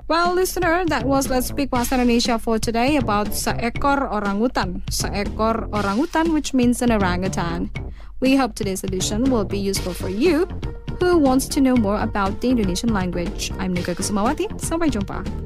Well, listener, that was Let's Speak Bahasa Indonesia for today about seekor orangutan. Seekor orangutan, which means an orangutan. We hope today's edition will be useful for you who wants to know more about the Indonesian language. I'm Nika Kusumawati. Sampai jumpa.